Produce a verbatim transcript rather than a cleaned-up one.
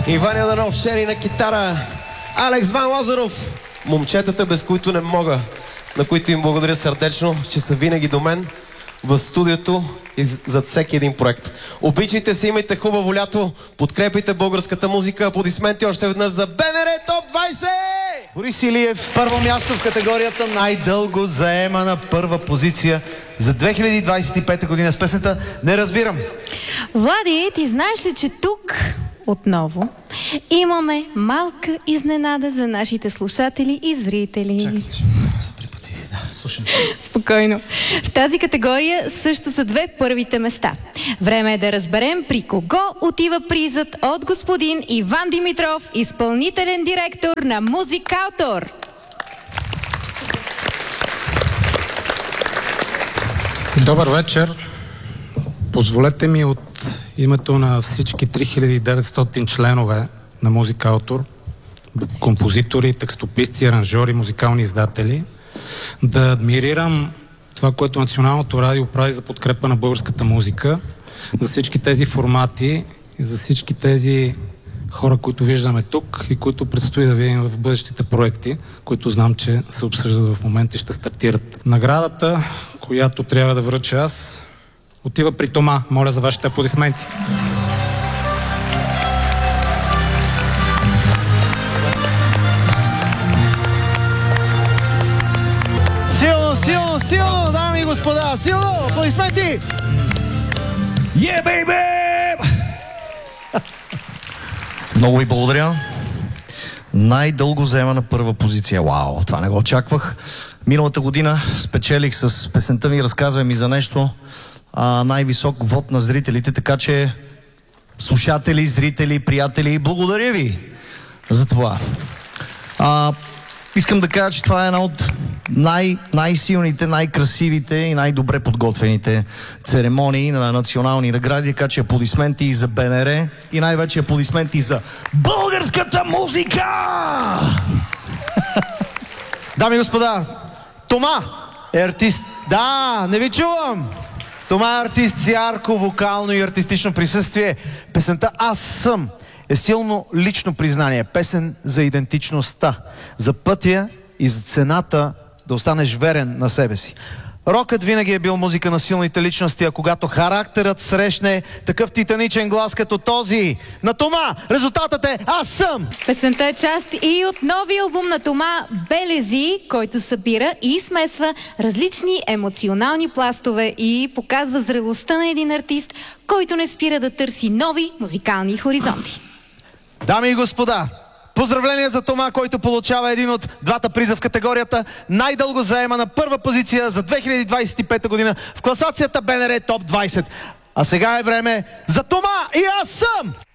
Иван Йорданов, Шери на китара, Алекс Ван Лазаров, момчетата, без които не мога, на които им благодаря сърдечно, че са винаги до мен в студиото и зад всеки един проект. Обичайте се, имайте хубаво лято, подкрепите българската музика. Аплодисменти още веднъж за БНР Топ двайсет! Борис Илиев, първо място в категорията най-дълго заема на първа позиция за две хиляди двайсет и пета година с песента "Не разбирам". Влади, ти знаеш ли, че тук отново имаме малка изненада за нашите слушатели и зрители? Чакай, три пъти. Да, слушам. Спокойно. В тази категория също са две първите места. Време е да разберем при кого отива призът от господин Иван Димитров, изпълнителен директор на Музикаутор. Добър вечер. Позволете ми от името на всички три хиляди и деветстотин членове на Музикаутор, композитори, текстописци, аранжьори, музикални издатели, да адмирирам това, което Националното радио прави за подкрепа на българската музика, за всички тези формати и за всички тези хора, които виждаме тук и които предстои да видим в бъдещите проекти, които знам, че се обсъждат в момента и ще стартират. Наградата, която трябва да връча аз, отива при Тома. Моля за вашите аплодисменти. Силно, силно, силно, дами и господа! Силно! Аплодисменти! Yeah, baby! Много ви благодаря. Най-дълго заема на първа позиция. Вау, това не го очаквах. Миналата година спечелих с песента ми "Разказвай ми за нещо" а, най-висок вод на зрителите, така че слушатели, зрители, приятели, благодаря ви за това. А, искам да кажа, че това е една от най- най-силните, най-красивите и най-добре подготвените церемонии на национални награди, така че аплодисменти и за БНР и най-вече аплодисменти за българската музика! Дами и господа, Тома е артист. Да, не ви чувам! Тома е артист с ярко, вокално и артистично присъствие. Песента "Аз съм" е силно лично признание. Песен за идентичността, за пътя и за цената да останеш верен на себе си. Рокът винаги е бил музика на силните личности, а когато характерът срещне такъв титаничен глас като този на Тома, резултатът е "Аз съм". Песента е част и от новия албум на Тома "Белези", който събира и смесва различни емоционални пластове и показва зрелостта на един артист, който не спира да търси нови музикални хоризонти. Дами и господа, поздравления за Тома, който получава един от двата приза в категорията най-дълго заема на първа позиция за две хиляди двайсет и пета година в класацията БНР Топ двайсет. А сега е време за Тома и "Аз съм".